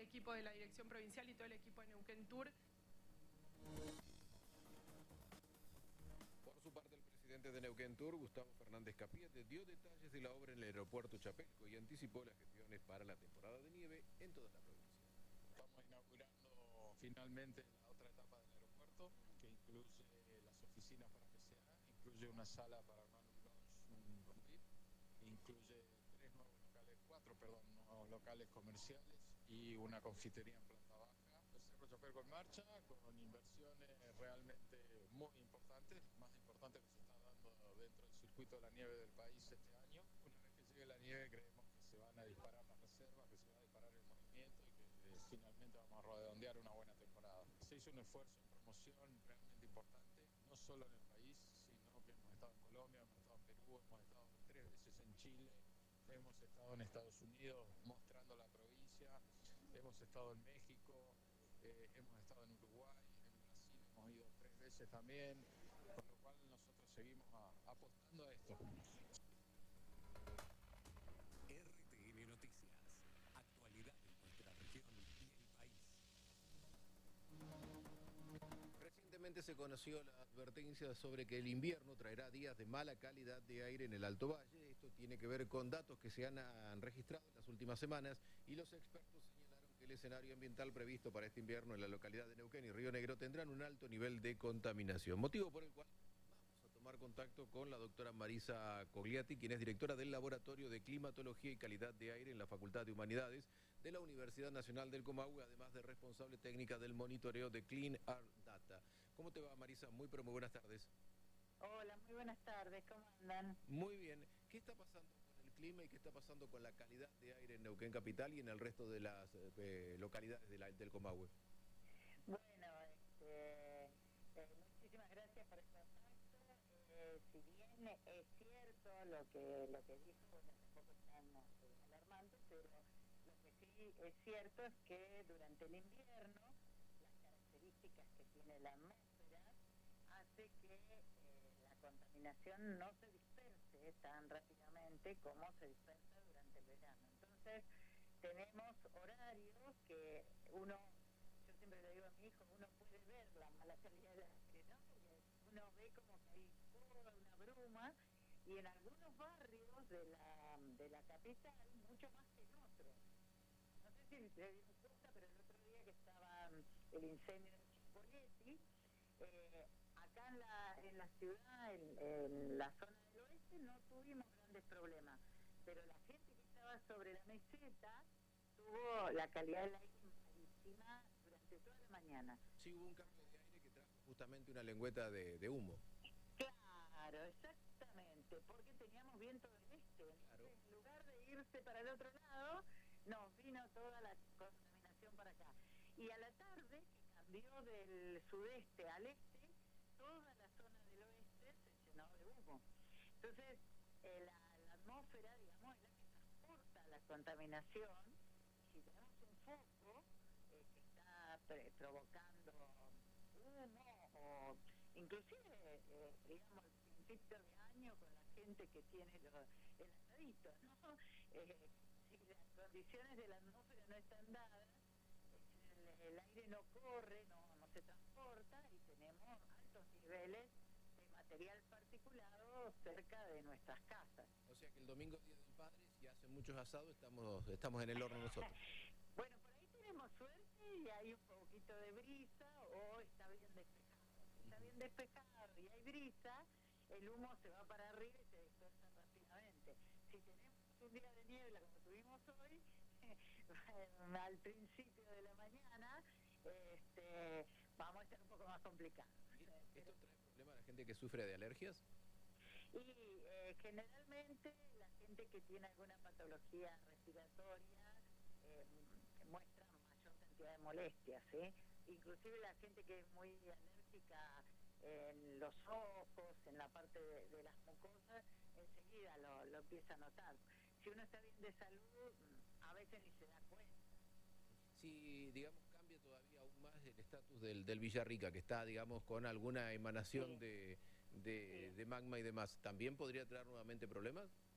equipo de la Dirección Provincial y todo el equipo de Neuquén Tour. Por su parte, el presidente de Neuquén Tour, Gustavo Fernández Capiete, dio detalles de la obra en el aeropuerto Chapelco y anticipó las gestiones para la temporada de nieve en toda la provincia. Estamos inaugurando finalmente la otra etapa del aeropuerto, que incluye las oficinas para PCA, incluye una sala para armar un lounge, un VIP, incluye cuatro nuevos locales comerciales y una confitería en planta baja. El Cerro Chapelco en marcha, con inversiones realmente muy importantes, más importantes que se está dando dentro del circuito de la nieve del país este año. Una vez que llegue la nieve creemos que se van a disparar las reservas, que se va a disparar el movimiento y que finalmente vamos a redondear una buena temporada. Se hizo un esfuerzo en promoción realmente importante, no solo en el país, sino que hemos estado en Colombia, hemos estado en Perú, hemos estado 3 veces en Chile, hemos estado en Estados Unidos mostrando la provincia, hemos estado en México, hemos estado en Uruguay, en Brasil hemos ido 3 veces también, con lo cual nosotros seguimos apostando a esto. RTN Noticias, actualidad en nuestra región y el país. Recientemente se conoció la advertencia sobre que el invierno traerá días de mala calidad de aire en el Alto Valle. Esto tiene que ver con datos que se han registrado en las últimas semanas y los expertos señalaron que el escenario ambiental previsto para este invierno en la localidad de Neuquén y Río Negro tendrán un alto nivel de contaminación, motivo por el cual vamos a tomar contacto con la doctora Marisa Cogliati, quien es directora del Laboratorio de Climatología y Calidad de Aire en la Facultad de Humanidades de la Universidad Nacional del Comahue, además de responsable técnica del monitoreo de Clean Air Data. ¿Cómo te va, Marisa? Muy buenas tardes. Hola, muy buenas tardes, ¿cómo andan? Muy bien. ¿Qué está pasando con el clima y qué está pasando con la calidad de aire en Neuquén Capital y en el resto de las localidades del Comahue? Bueno, muchísimas gracias por el contacto. Si bien es cierto lo que dijo, bueno, tampoco es tan alarmante, pero lo que sí es cierto es que durante el invierno las características que tiene la atmósfera hace que la contaminación no se disperse tan rápidamente como se dispersa durante el verano. Entonces tenemos horarios que yo siempre le digo a mi hijo, uno puede ver la mala calidad del aire, ¿no? Porque uno ve como que hay toda una bruma y en algunos barrios de la capital mucho más que en otros. No sé si se dio cuenta, pero el otro día que estaba el incendio de Chipolletti, acá en la ciudad, en la zona del oeste, no tuvimos grandes problemas, pero la gente que estaba sobre la meseta tuvo la calidad del aire malísima durante toda la mañana. Sí, hubo un cambio de aire que trajo justamente una lengüeta de humo. Claro, exactamente, porque teníamos viento del este. Claro. En lugar de irse para el otro lado, nos vino toda la contaminación para acá. Y a la tarde, que cambió del sudeste al este, toda la zona del oeste se llenó de humo. Entonces, la atmósfera, digamos, es la que transporta la contaminación. Si tenemos un foco que está provocando humo o inclusive, digamos, el principio de año con la gente que tiene el asadito, ¿no? Si las condiciones de la atmósfera no están dadas, el aire no corre, no se transporta y tenemos altos niveles de material particulado cerca de nuestras casas. O sea que el domingo, Día del Padre, si hacen muchos asados, estamos en el horno nosotros. Bueno, por ahí tenemos suerte y hay un poquito de brisa o está bien despejado. Si está bien despejado y hay brisa, el humo se va para arriba y se dispersa rápidamente. Si tenemos un día de niebla como tuvimos hoy, al principio de la mañana, vamos a estar un poco más complicados. ¿Esto trae problema a la gente que sufre de alergias? Y generalmente la gente que tiene alguna patología respiratoria muestra mayor cantidad de molestias, ¿sí? Inclusive la gente que es muy alérgica en los ojos, en la parte de las mucosas, enseguida lo empieza a notar. Si uno está bien de salud, a veces ni se da cuenta. Si, digamos, cambia todavía aún más el estatus del Villarrica, que está, digamos, con alguna emanación Sí. de magma y demás, ¿también podría traer nuevamente problemas?